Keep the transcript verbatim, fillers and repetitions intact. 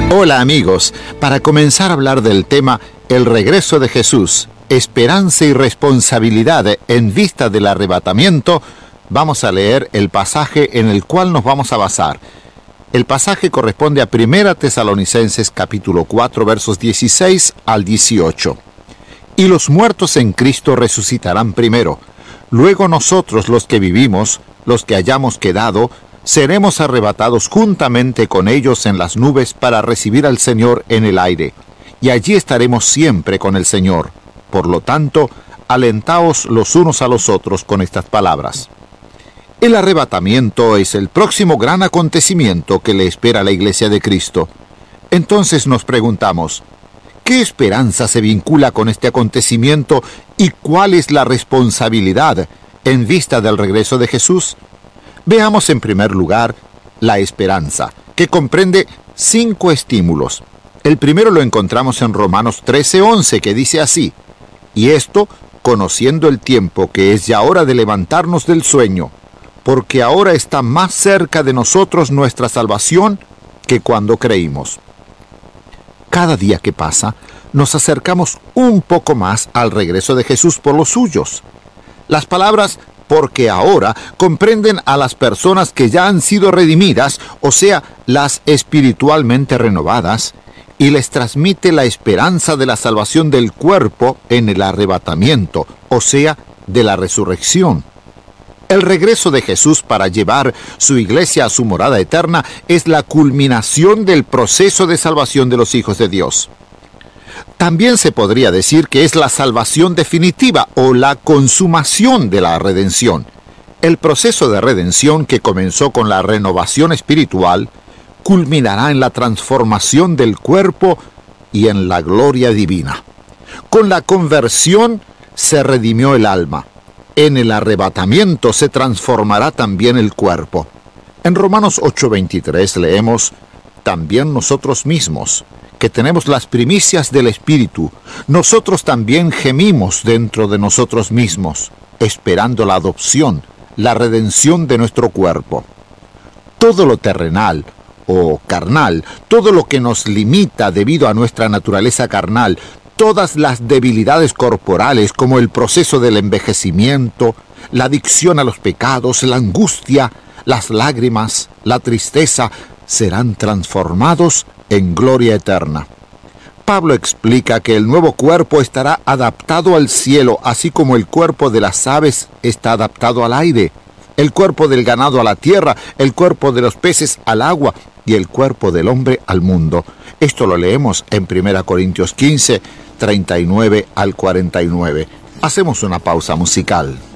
Hola amigos, para comenzar a hablar del tema El regreso de Jesús, esperanza y responsabilidad en vista del arrebatamiento, vamos a leer el pasaje en el cual nos vamos a basar. El pasaje corresponde a Primera Tesalonicenses capítulo cuatro versos dieciséis al dieciocho. Y los muertos en Cristo resucitarán primero. Luego nosotros los que vivimos, los que hayamos quedado, seremos arrebatados juntamente con ellos en las nubes para recibir al Señor en el aire, y allí estaremos siempre con el Señor. Por lo tanto, alentaos los unos a los otros con estas palabras. El arrebatamiento es el próximo gran acontecimiento que le espera a la Iglesia de Cristo. Entonces nos preguntamos, ¿qué esperanza se vincula con este acontecimiento y cuál es la responsabilidad en vista del regreso de Jesús? Veamos en primer lugar la esperanza, que comprende cinco estímulos. El primero lo encontramos en Romanos trece once, que dice así: y esto, conociendo el tiempo que es ya hora de levantarnos del sueño, porque ahora está más cerca de nosotros nuestra salvación que cuando creímos. Cada día que pasa, nos acercamos un poco más al regreso de Jesús por los suyos. Las palabras porque ahora comprenden a las personas que ya han sido redimidas, o sea, las espiritualmente renovadas, y les transmite la esperanza de la salvación del cuerpo en el arrebatamiento, o sea, de la resurrección. El regreso de Jesús para llevar su iglesia a su morada eterna es la culminación del proceso de salvación de los hijos de Dios. También se podría decir que es la salvación definitiva o la consumación de la redención. El proceso de redención que comenzó con la renovación espiritual culminará en la transformación del cuerpo y en la gloria divina. Con la conversión se redimió el alma. En el arrebatamiento se transformará también el cuerpo. En Romanos ocho veintitrés leemos: también nosotros mismos, que tenemos las primicias del Espíritu, nosotros también gemimos dentro de nosotros mismos, esperando la adopción, la redención de nuestro cuerpo. Todo lo terrenal o carnal, todo lo que nos limita debido a nuestra naturaleza carnal, todas las debilidades corporales como el proceso del envejecimiento, la adicción a los pecados, la angustia, las lágrimas, la tristeza, serán transformados en gloria eterna. Pablo explica que el nuevo cuerpo estará adaptado al cielo, así como el cuerpo de las aves está adaptado al aire, el cuerpo del ganado a la tierra, el cuerpo de los peces al agua y el cuerpo del hombre al mundo. Esto lo leemos en primera Corintios quince, treinta y nueve al cuarenta y nueve. Hacemos una pausa musical.